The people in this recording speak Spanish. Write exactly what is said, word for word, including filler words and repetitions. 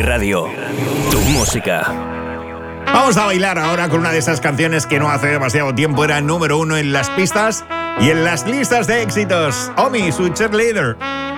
Radio. Tu música. Vamos a bailar ahora con una de esas canciones que no hace demasiado tiempo era número uno en las pistas y en las listas de éxitos. Omi, su cheerleader.